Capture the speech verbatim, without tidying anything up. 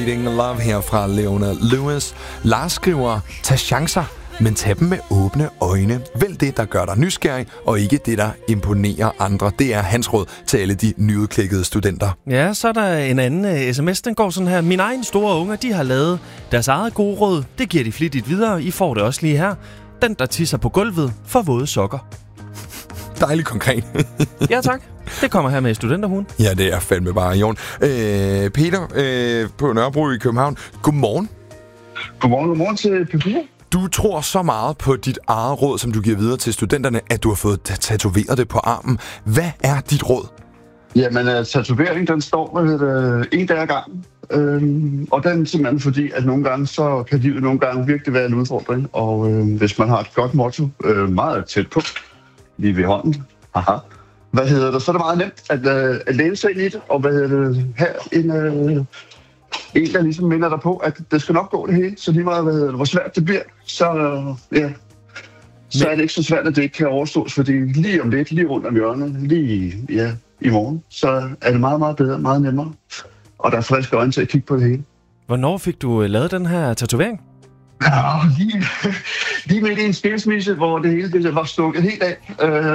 Bleeding Love her fra Leona Lewis. Lars skriver, tag chancer, men tag dem med åbne øjne. Vælg det, der gør dig nysgerrig, og ikke det, der imponerer andre. Det er hans råd til alle de nyudklikkede studenter. Ja, så er der en anden uh, sms, den går sådan her. Mine egne store unger, de har lavet deres eget gode råd. Det giver de flittigt videre. I får det også lige her. Den, der tisser på gulvet, får våde sokker. Dejligt konkret. Ja, tak. Det kommer her med i Studenterhunden. Ja, det er fandme bare i orden. Øh, Peter øh, på Nørrebro i København. Godmorgen. Godmorgen, godmorgen til P fire. Du tror så meget på dit eget råd, som du giver videre til studenterne, at du har fået tatoveret det på armen. Hvad er dit råd? Jamen, uh, tatovering, den står med uh, en dag ad gangen. Uh, og den simpelthen fordi, at nogle gange, så kan livet nogle gange virkelig være en udfordring. Og uh, hvis man har et godt motto, uh, meget tæt på, lige ved hånden, aha, hvad hedder det, så er det meget nemt at, uh, at læne sig ind i det, og hvad hedder det, have en, uh, en, der ligesom minder dig på, at det skal nok gå det hele, så lige meget, hvad hedder det, hvor svært det bliver, så, uh, ja, så er det ikke så svært, at det ikke kan overstås, fordi lige om lidt, lige rundt om hjørnet, lige ja, i morgen, så er det meget, meget bedre, meget nemmere, og der er friske øjne til at kigge på det hele. Hvornår fik du lavet den her tatovering? Ja, lige, lige midt i en skilsmisse, hvor det hele det var stukket helt af. Uh,